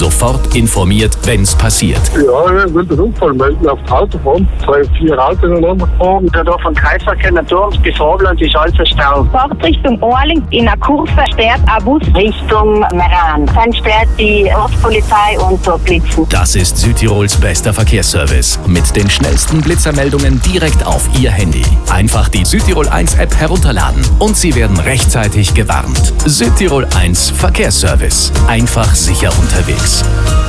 Sofort informiert, wenn's passiert. Ja, ich will den Unfall melden auf die Autobahn. 2, 4 Autos ineinander gefahren. Der da vom Kreisverkehr Naturms bis Vorland ist alles ein Stau. Fahrt Richtung Orling in einer Kurve sperrt ein Bus Richtung Meran. Dann sperrt die Ortspolizei und so Blitzen. Das ist Südtirols bester Verkehrsservice. Mit den schnellsten Blitzermeldungen direkt auf Ihr Handy. Einfach die Südtirol 1 App herunterladen und Sie werden rechtzeitig gewarnt. Südtirol 1 Verkehrsservice. Einfach sicher unterwegs.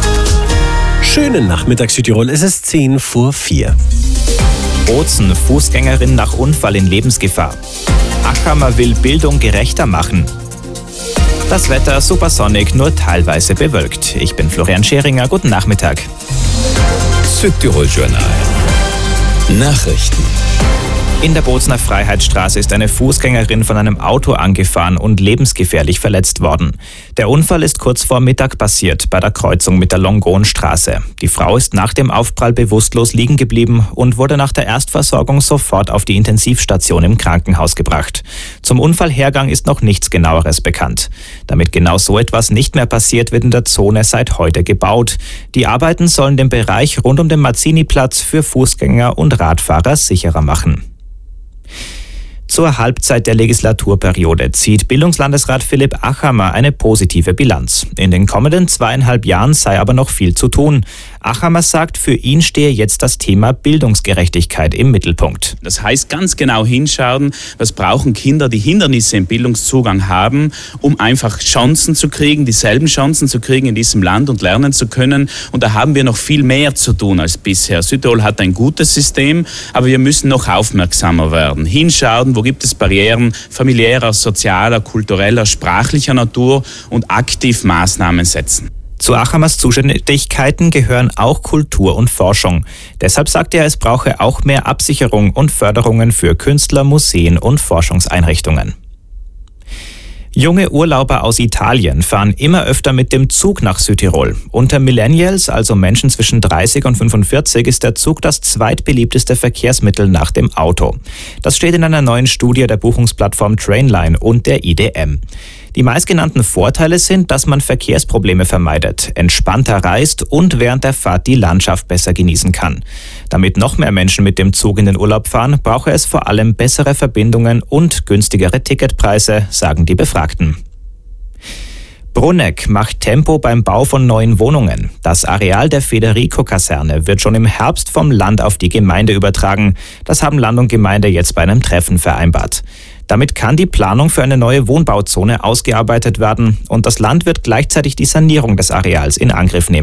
Schönen Nachmittag Südtirol, es ist 4:10. Bozen, Fußgängerin nach Unfall in Lebensgefahr. Achammer will Bildung gerechter machen. Das Wetter supersonnig, nur teilweise bewölkt. Ich bin Florian Scheringer, guten Nachmittag. Südtirol Journal. Nachrichten. In der Bozener Freiheitsstraße ist eine Fußgängerin von einem Auto angefahren und lebensgefährlich verletzt worden. Der Unfall ist kurz vor Mittag passiert, bei der Kreuzung mit der Longonstraße. Die Frau ist nach dem Aufprall bewusstlos liegen geblieben und wurde nach der Erstversorgung sofort auf die Intensivstation im Krankenhaus gebracht. Zum Unfallhergang ist noch nichts Genaueres bekannt. Damit genau so etwas nicht mehr passiert, wird in der Zone seit heute gebaut. Die Arbeiten sollen den Bereich rund um den Mazzini-Platz für Fußgänger und Radfahrer sicherer machen. Zur Halbzeit der Legislaturperiode zieht Bildungslandesrat Philipp Achammer eine positive Bilanz. In den kommenden 2,5 Jahren sei aber noch viel zu tun. Achammer sagt, für ihn stehe jetzt das Thema Bildungsgerechtigkeit im Mittelpunkt. Das heißt, ganz genau hinschauen, was brauchen Kinder, die Hindernisse im Bildungszugang haben, um einfach Chancen zu kriegen, dieselben Chancen zu kriegen in diesem Land und lernen zu können. Und da haben wir noch viel mehr zu tun als bisher. Südtirol hat ein gutes System, aber wir müssen noch aufmerksamer werden. Hinschauen, wo gibt es Barrieren familiärer, sozialer, kultureller, sprachlicher Natur und aktiv Maßnahmen setzen. Zu Achammers Zuständigkeiten gehören auch Kultur und Forschung. Deshalb sagt er, es brauche auch mehr Absicherung und Förderungen für Künstler, Museen und Forschungseinrichtungen. Junge Urlauber aus Italien fahren immer öfter mit dem Zug nach Südtirol. Unter Millennials, also Menschen zwischen 30 und 45, ist der Zug das zweitbeliebteste Verkehrsmittel nach dem Auto. Das steht in einer neuen Studie der Buchungsplattform Trainline und der IDM. Die meistgenannten Vorteile sind, dass man Verkehrsprobleme vermeidet, entspannter reist und während der Fahrt die Landschaft besser genießen kann. Damit noch mehr Menschen mit dem Zug in den Urlaub fahren, brauche es vor allem bessere Verbindungen und günstigere Ticketpreise, sagen die Befragten. Brunegg macht Tempo beim Bau von neuen Wohnungen. Das Areal der Federico-Kaserne wird schon im Herbst vom Land auf die Gemeinde übertragen. Das haben Land und Gemeinde jetzt bei einem Treffen vereinbart. Damit kann die Planung für eine neue Wohnbauzone ausgearbeitet werden und das Land wird gleichzeitig die Sanierung des Areals in Angriff nehmen.